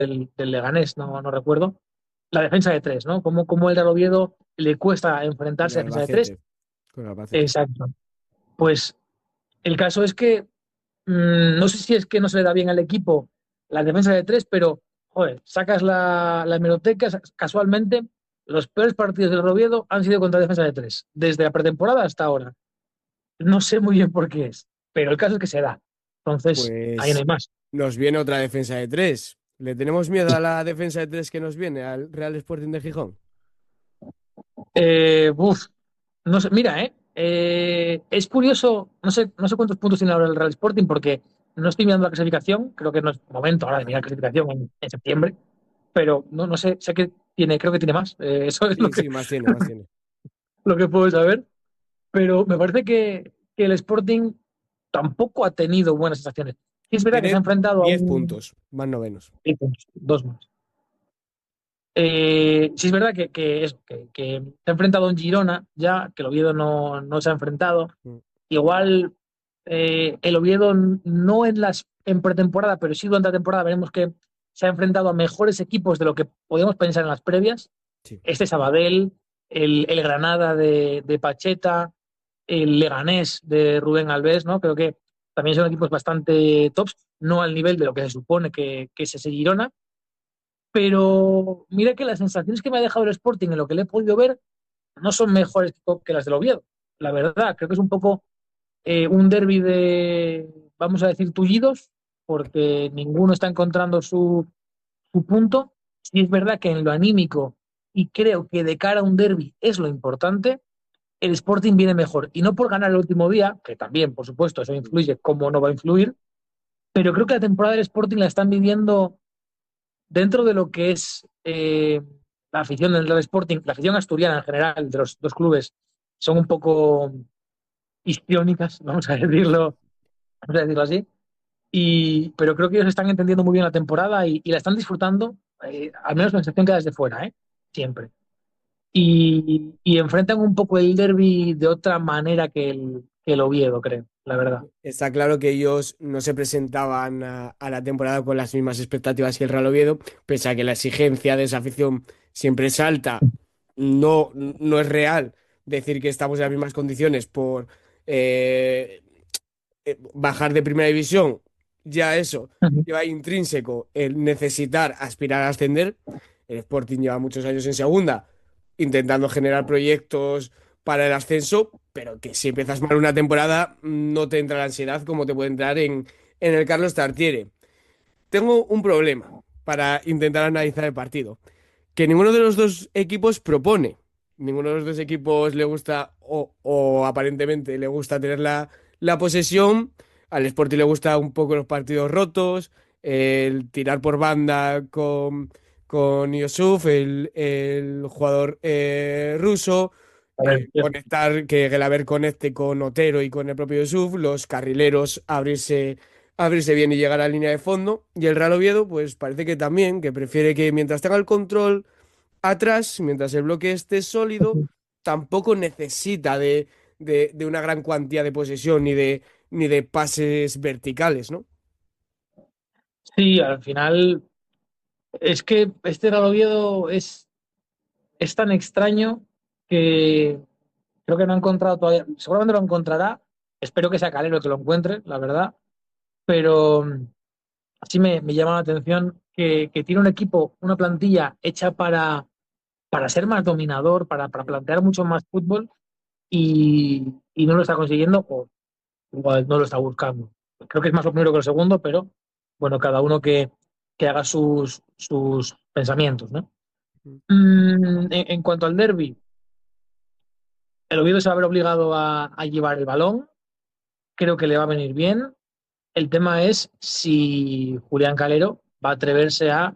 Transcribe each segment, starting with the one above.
del Leganés, no recuerdo, la defensa de tres, ¿no? Cómo el Real Oviedo le cuesta Con enfrentarse a el defensa de tres. Albacete. Con el Albacete. Exacto. Pues el caso es que no sé si es que no se le da bien al equipo la defensa de tres, pero, joder, sacas la hemeroteca, casualmente, los peores partidos del Oviedo han sido contra defensa de tres, desde la pretemporada hasta ahora. No sé muy bien por qué es, pero el caso es que se da. Entonces, ahí no hay Pues más. nos viene otra defensa de tres. ¿Le tenemos miedo a la defensa de tres que nos viene al Real Sporting de Gijón? Uf, no sé, mira, es curioso, no sé cuántos puntos tiene ahora el Real Sporting porque no estoy mirando la clasificación, creo que no es momento ahora de mirar la clasificación en septiembre, pero no sé, sé que tiene, creo que tiene más, eso es Sí, sí, más tiene, más tiene. lo que puedo saber, pero me parece que el Sporting tampoco ha tenido buenas sensaciones. Sí es verdad que se ha Tiene enfrentado a 10 un... puntos, más novenos. Sí, pues, dos más. Sí es verdad que se ha enfrentado a un Girona ya, que el Oviedo no se ha enfrentado. Mm. Igual el Oviedo no en pretemporada, pero sí durante la temporada veremos que se ha enfrentado a mejores equipos de lo que podíamos pensar en las previas. Sí. Este Sabadell, el Granada de Pacheta, el Leganés de Rubén Alves, ¿no? Creo que también son equipos bastante tops, no al nivel de lo que se supone que es ese Girona, pero mira que las sensaciones que me ha dejado el Sporting en lo que le he podido ver no son mejores que las del Oviedo. La verdad, creo que es un poco un derbi de, vamos a decir, tullidos, porque ninguno está encontrando su punto. Sí es verdad que en lo anímico, y creo que de cara a un derbi es lo importante, el Sporting viene mejor. Y no por ganar el último día, que también, por supuesto, eso influye, como no va a influir, pero creo que la temporada del Sporting la están viviendo dentro de lo que es la afición del Sporting, la afición asturiana en general de los dos clubes, son un poco histriónicas, vamos a decirlo así. Pero creo que ellos están entendiendo muy bien la temporada y la están disfrutando, al menos la sensación que da desde fuera, siempre. Y enfrentan un poco el derby de otra manera que el Oviedo, creo, la verdad. Está claro que ellos no se presentaban a la temporada con las mismas expectativas que el Real Oviedo, pese a que la exigencia de esa afición siempre es alta. No es real decir que estamos en las mismas condiciones por eh, bajar de primera división. Ya eso Ujú. lleva intrínseco el necesitar aspirar a ascender. El Sporting lleva muchos años en segunda, intentando generar proyectos para el ascenso, pero que si empiezas mal una temporada no te entra la ansiedad como te puede entrar en el Carlos Tartiere. Tengo un problema para intentar analizar el partido, que ninguno de los dos equipos propone. Ninguno de los dos equipos le gusta o aparentemente le gusta tener la posesión. Al Sporting le gusta un poco los partidos rotos, el tirar por banda con Yusuf, el jugador ruso, A ver, conectar, que Gelaber conecte con Otero y con el propio Yusuf, los carrileros abrirse bien y llegar a la línea de fondo. Y el Real Oviedo, pues parece que también, que prefiere que mientras tenga el control atrás, mientras el bloque esté sólido, tampoco necesita de una gran cuantía de posesión ni de pases verticales, ¿no? sí, al final es que este Real Oviedo es tan extraño que creo que no ha encontrado todavía, seguramente lo encontrará, espero que sea Calero que lo encuentre, la verdad, pero sí me llama la atención que tiene un equipo, una plantilla hecha para ser más dominador, para plantear mucho más fútbol y no lo está consiguiendo o igual no lo está buscando. Creo que es más lo primero que lo segundo, pero bueno, cada uno que haga sus pensamientos, ¿no? En cuanto al derby, el Oviedo se va a ver obligado a llevar el balón, creo que le va a venir bien. El tema es si Julián Calero va a atreverse a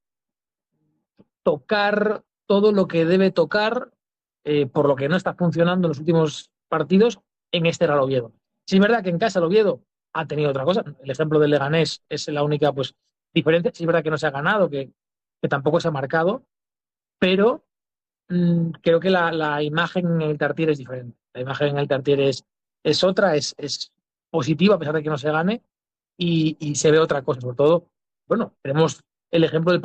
tocar todo lo que debe tocar, por lo que no está funcionando en los últimos partidos en este Real Oviedo. Sí es verdad que en casa el Oviedo ha tenido otra cosa. El ejemplo del Leganés es la única pues, diferencia. Sí es verdad que no se ha ganado, que tampoco se ha marcado, pero creo que la imagen en el Tartiere es diferente. La imagen en el Tartiere es otra, es positiva a pesar de que no se gane y se ve otra cosa. Sobre todo, bueno, tenemos el ejemplo del